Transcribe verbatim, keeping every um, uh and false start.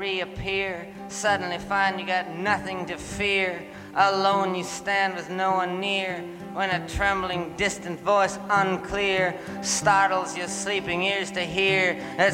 reappear. Suddenly find you got nothing to fear. Alone you stand with no one near, when a trembling distant voice unclear startles your sleeping ears to hear that